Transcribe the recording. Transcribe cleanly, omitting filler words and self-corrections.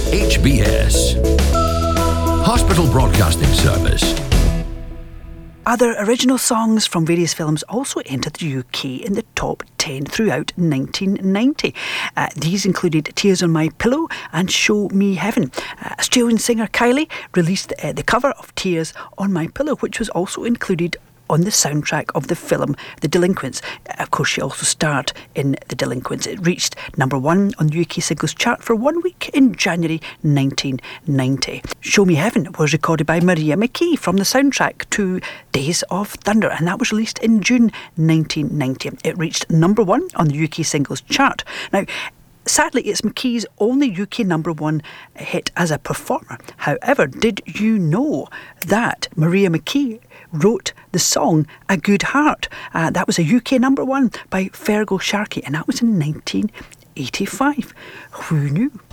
HBS. Hospital Broadcasting Service. Other original songs from various films also entered the UK in the top 10 throughout 1990. These included Tears on My Pillow and Show Me Heaven. Australian singer Kylie released the cover of Tears on My Pillow, which was also included on the soundtrack of the film The Delinquents. Of course, she also starred in The Delinquents. It reached number 1 on the UK singles chart for 1 week in January 1990. Show Me Heaven was recorded by Maria McKee from the soundtrack to Days of Thunder, and that was released in June 1990. It reached number 1 on the UK singles chart. Now, sadly, it's McKee's only UK number 1 hit as a performer. However, did you know that Maria McKee wrote the song A Good Heart? That was a UK number 1 by Fergal Sharkey, and that was in 1985. Who knew?